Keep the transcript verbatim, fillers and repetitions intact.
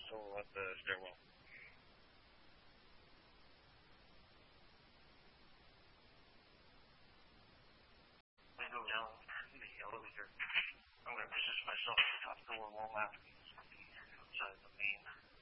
Still at the stairwell. I go down the elevator. I'm going to position myself at the top floor wall map outside the main